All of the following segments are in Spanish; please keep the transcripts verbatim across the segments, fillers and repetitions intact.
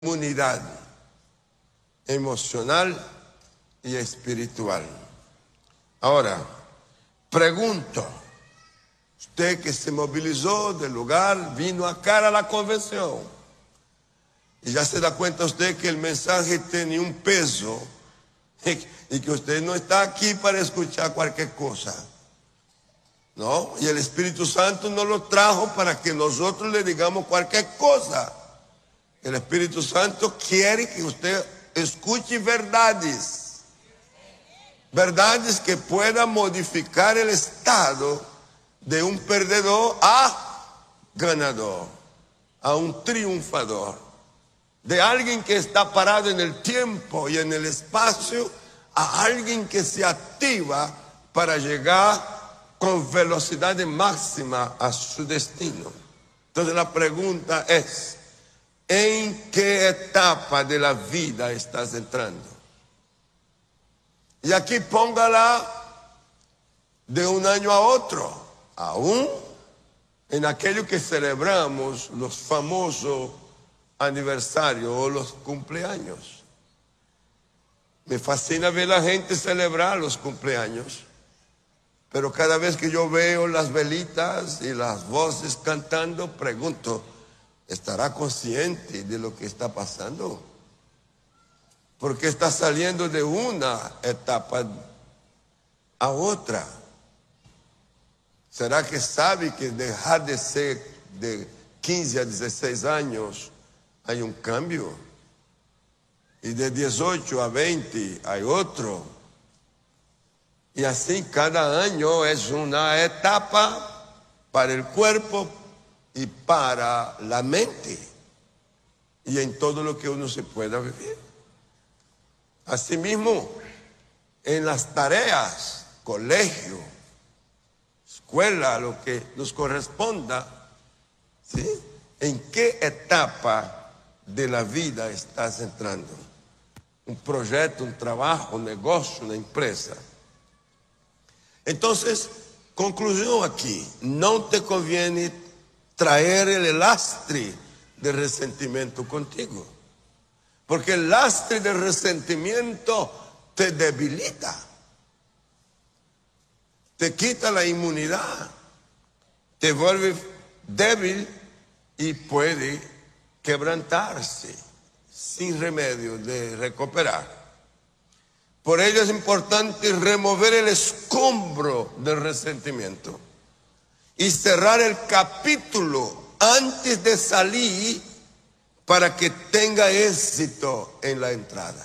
inmunidad emocional y espiritual. Ahora, pregunto, usted que se movilizó del lugar, vino acá a la convención, y ya se da cuenta usted que el mensaje tiene un peso y que usted no está aquí para escuchar cualquier cosa, ¿no? Y el Espíritu Santo no lo trajo para que nosotros le digamos cualquier cosa. El Espíritu Santo quiere que usted escuche verdades, verdades que puedan modificar el estado de un perdedor a ganador, a un triunfador, de alguien que está parado en el tiempo y en el espacio, a alguien que se activa para llegar con velocidad máxima a su destino. Entonces la pregunta es, ¿en qué etapa de la vida estás entrando? Y aquí póngala de un año a otro, aún en aquello que celebramos los famosos aniversarios o los cumpleaños. Me fascina ver a la gente celebrar los cumpleaños, pero cada vez que yo veo las velitas y las voces cantando, pregunto, ¿estará consciente de lo que está pasando? Porque está saliendo de una etapa a otra. ¿Será que sabe que dejar de ser de quince a dieciséis años hay un cambio? Y de dieciocho a veinte hay otro. Y así cada año es una etapa para el cuerpo y para la mente, y en todo lo que uno se pueda vivir. Asimismo, en las tareas, colegio, escuela, lo que nos corresponda, ¿sí? ¿En qué etapa de la vida estás entrando? Un proyecto, un trabajo, un negocio, una empresa. Entonces, conclusión aquí, no te conviene traer el lastre de resentimiento contigo, porque el lastre de resentimiento te debilita, te quita la inmunidad, te vuelve débil y puede quebrantarse sin remedio de recuperar. Por ello es importante remover el escombro del resentimiento y cerrar el capítulo antes de salir para que tenga éxito en la entrada.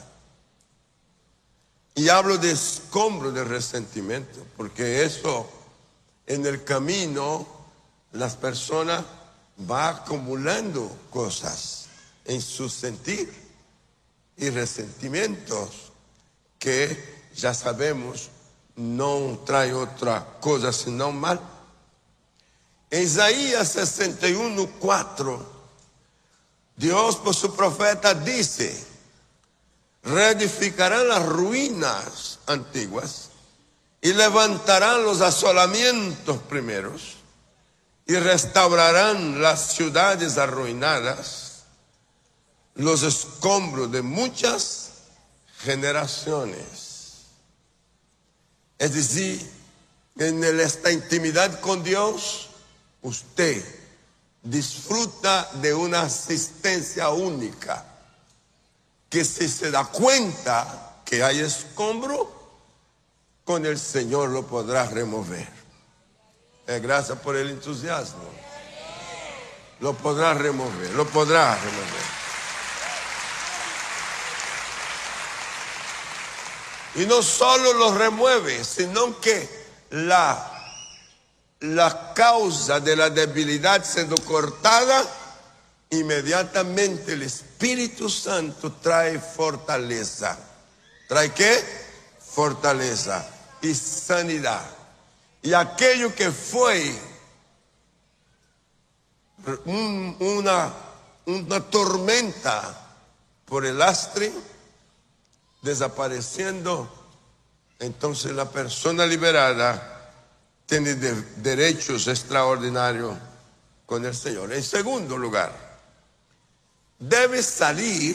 Y hablo de escombro de resentimiento, porque eso en el camino las personas van acumulando cosas en su sentir y resentimientos que ya sabemos no trae otra cosa sino mal. En Isaías sesenta y uno, cuatro, Dios por su profeta dice, reedificarán las ruinas antiguas y levantarán los asolamientos primeros y restaurarán las ciudades arruinadas, los escombros de muchas generaciones. Es decir, en esta intimidad con Dios, usted disfruta de una asistencia única, que si se da cuenta que hay escombro, con el Señor lo podrá remover. Eh, gracias por el entusiasmo. Lo podrá remover, lo podrá remover. Y no solo lo remueve, sino que la, la causa de la debilidad siendo cortada, inmediatamente el Espíritu Santo trae fortaleza. ¿Trae qué? Fortaleza y sanidad. Y aquello que fue un, una, una tormenta por el lastre, desapareciendo, entonces la persona liberada tiene de, derechos extraordinarios con el Señor. En segundo lugar, debe salir